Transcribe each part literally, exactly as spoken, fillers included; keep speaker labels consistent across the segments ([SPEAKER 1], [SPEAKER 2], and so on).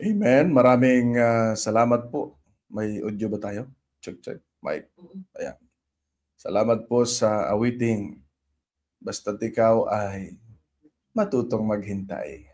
[SPEAKER 1] Amen. Maraming ah, salamat po. May audio ba tayo? Check, check. Mic. Ayan. Salamat po sa awiting. Basta't ikaw ay matutong maghintay.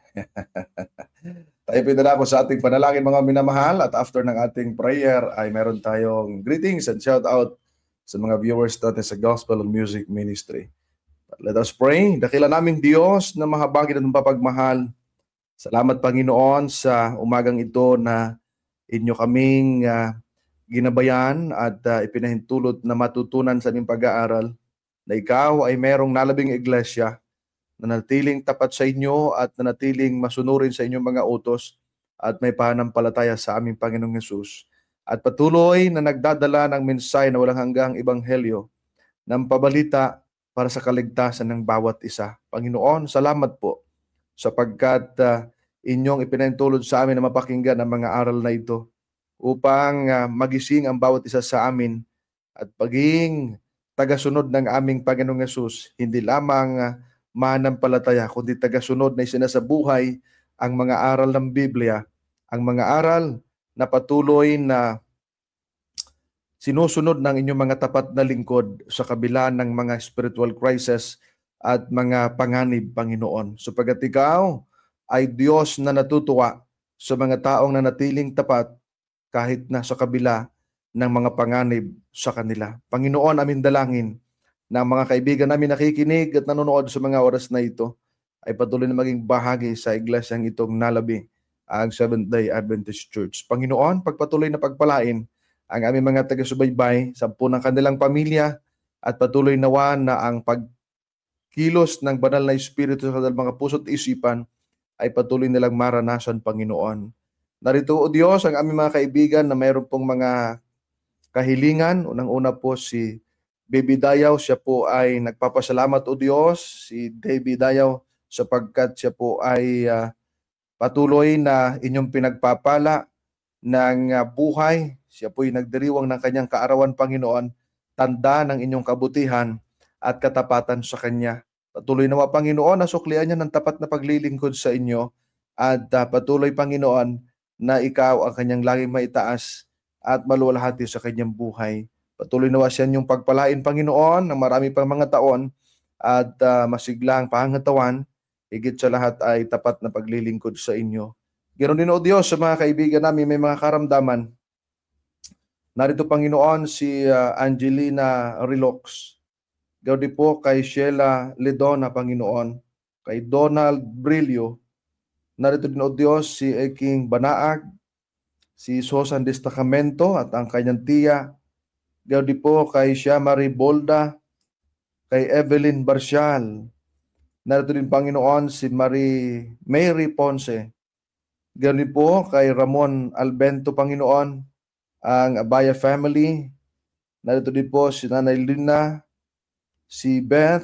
[SPEAKER 1] Tayo pinala ko sa ating panalangin mga minamahal, at after ng ating prayer ay meron tayong greetings and shout out sa mga viewers natin sa Gospel and Music Ministry. Let us pray. Dakila naming Diyos na mahabagin at mapapagmahal. Salamat Panginoon sa umagang ito na inyo kaming uh, ginabayan at uh, ipinahintulot na matutunan sa aming pag-aaral na ikaw ay merong nalabing iglesia na natiling tapat sa inyo at natiling masunurin sa inyong mga utos at may pananampalataya sa aming Panginoong Hesus. At patuloy na nagdadala ng mensahe na walang hanggang ebanghelyo ng pabalita para sa kaligtasan ng bawat isa. Panginoon, salamat po sapagkat uh, inyong ipinahintulot sa amin na mapakinggan ang mga aral na ito upang uh, magising ang bawat isa sa amin at paging tagasunod ng aming Panginoong Hesus, hindi lamang uh, manampalataya, kundi tagasunod na isinasabuhay ang mga aral ng Biblia, ang mga aral na patuloy na sinusunod ng inyong mga tapat na lingkod sa kabila ng mga spiritual crisis at mga panganib, Panginoon. Sapagat ikaw ay Diyos na natutuwa sa mga taong nanatiling tapat kahit na sa kabila ng mga panganib sa kanila. Panginoon, amin dalangin na mga kaibigan namin nakikinig at nanonood sa mga oras na ito ay patuloy na maging bahagi sa iglesyang itong nalabi, ang Seventh-day Adventist Church. Panginoon, pagpatuloy na pagpalain ang aming mga taga-subaybay, sampu ng kanilang pamilya, at patuloy nawa na ang pag kilos ng banal na Espiritu sa kanilang mga puso't isipan ay patuloy nilang maranasan, Panginoon. Narito, O Diyos, ang aming mga kaibigan na mayroon pong mga kahilingan. Unang-una po si Baby Dayaw, siya po ay nagpapasalamat, O Diyos, si Baby Dayaw, sapagkat siya po ay uh, patuloy na inyong pinagpapala ng uh, buhay. Siya po ay nagdiriwang ng kanyang kaarawan, Panginoon, tanda ng inyong kabutihan at katapatan sa Kanya. Patuloy nawa, Panginoon, na suklian niya ng tapat na paglilingkod sa inyo at uh, patuloy, Panginoon, na ikaw ang kanyang laging maitaas at maluwalhati sa kanyang buhay. Patuloy nawa siya niyong pagpalain, Panginoon, ng marami pang mga taon at uh, masiglang pangatawan, higit sa lahat ay tapat na paglilingkod sa inyo. Ganoon din, O Diyos, sa mga kaibigan namin may mga karamdaman. Narito, Panginoon, si uh, Angelina Relox. Gawdi po kay Sheila Ledona, Panginoon, kay Donald Brillo. Narito din, O Diyos, si Eking Banaag, si Susan Destacamento at ang kanyang tiya. Gawdi po kay Siamari Bolda, kay Evelyn Barcial. Narito din, Panginoon, si Marie Mary Ponce. Gawdi po kay Ramon Albento, Panginoon, ang Abaya family. Narito din po si Nanay Lina, si Beth,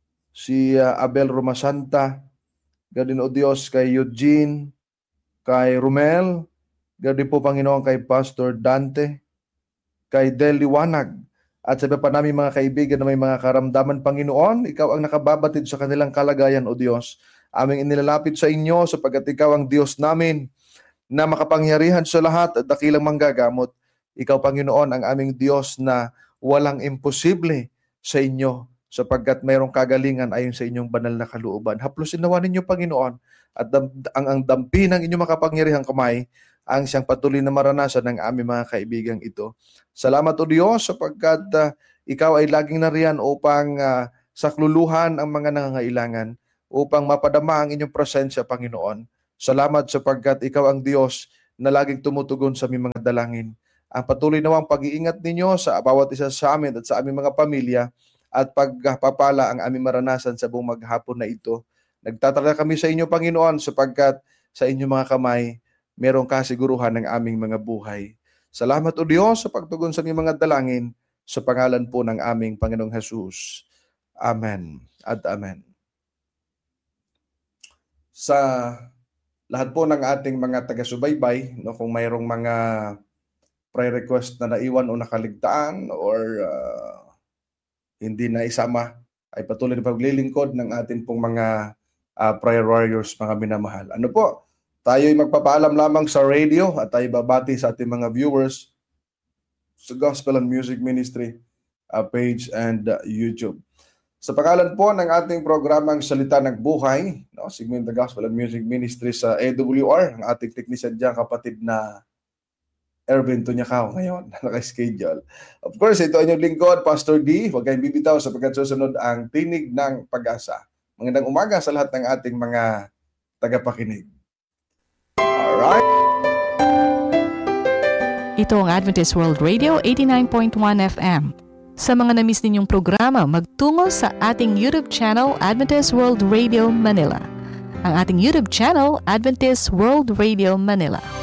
[SPEAKER 1] si uh, Abel Romasanta, ganoon, O Diyos, kay Eugene, kay Romel, ganoon po, Panginoon, kay Pastor Dante, kay Del Liwanag, at sa iba pa namin mga kaibigan na may mga karamdaman, Panginoon, ikaw ang nakababatid sa kanilang kalagayan, O Diyos. Aming inilalapit sa inyo sapagkat ikaw ang Diyos namin na makapangyarihan sa lahat at dakilang manggagamot. Ikaw, Panginoon, ang aming Diyos na walang imposible sa inyo, sapagkat mayroong kagalingan ayon sa inyong banal na kalooban. Haplusin nawa ninyo, Panginoon, at dam, ang, ang dampi ng inyong makapangyarihang kamay ang siyang patuloy na maranasan ng aming mga kaibigang ito. Salamat, O Diyos, sapagkat uh, ikaw ay laging nariyan upang uh, sakluluhan ang mga nangangailangan, upang mapadama ang inyong presensya, Panginoon. Salamat sapagkat ikaw ang Diyos na laging tumutugon sa aming mga dalangin. Ang patuloy nawang pag-iingat ninyo sa bawat isa sa amin at sa aming mga pamilya, at pagpapala ang aming maranasan sa buong maghapon na ito. Nagtataka kami sa inyo, Panginoon, sapagkat sa inyong mga kamay, merong kasiguruhan ng aming mga buhay. Salamat, O Diyos, sa pagtugon sa aming mga dalangin, sa pangalan po ng aming Panginoong Hesus. Amen at amen. Sa lahat po ng ating mga taga-subaybay, no, kung mayroong mga prayer request na naiwan o nakaligtaan or uh, hindi na isama, ay patuloy na paglilingkod ng ating pong mga uh, prayer warriors, mga minamahal. Ano po? Tayo'y magpapaalam lamang sa radio at tayo babati sa ating mga viewers sa Gospel and Music Ministry uh, page and uh, YouTube. Sa pangalan po ng ating programang Salita ng Buhay, no, segment the Gospel and Music Ministry sa A W R, ang ating technician dyan, kapatid na Erwin Tunyakaw ngayon, naka-schedule. Of course, ito ang inyong lingkod, Pastor D. Huwag kayong bibitaw sapagkat susunod ang Tinig ng Pag-asa. Magandang umaga sa lahat ng ating mga tagapakinig. Alright.
[SPEAKER 2] Ito ang Adventist World Radio eighty-nine point one F M. Sa mga na-miss ninyong programa, magtungo sa ating YouTube channel, Adventist World Radio Manila. Ang ating YouTube channel, Adventist World Radio Manila.